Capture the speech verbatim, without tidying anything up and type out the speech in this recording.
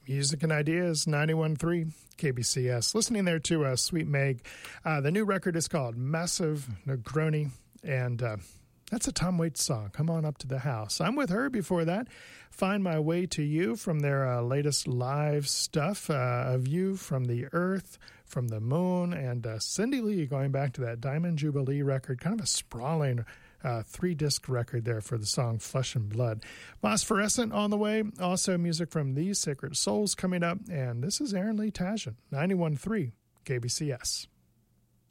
Music and Ideas, ninety-one point three K B C S. Listening there to uh, Sweet Meg. Uh, the new record is called Massive Negroni, and uh, that's a Tom Waits song, Come On Up to the House. I'm with her before that. Find My Way to You from their uh, latest live stuff, uh, A View from the Earth, from the Moon, and uh, Cindy Lee going back to that Diamond Jubilee record, kind of a sprawling Uh, three-disc record there for the song Flesh and Blood. Phosphorescent on the way. Also music from These Sacred Souls coming up. And this is Aaron Lee Tasjan, ninety-one point three K B C S.